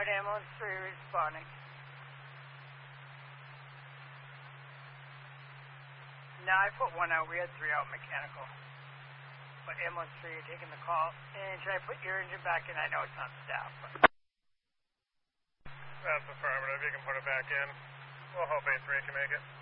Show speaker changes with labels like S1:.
S1: Out ambulance 3 responding. No, I put 1 out. We had 3 out mechanical. But ambulance 3, you're taking the call. And should I put your engine back in? I know it's not staff, but...
S2: That's affirmative. You can put it back in. We'll hope A3 can make it.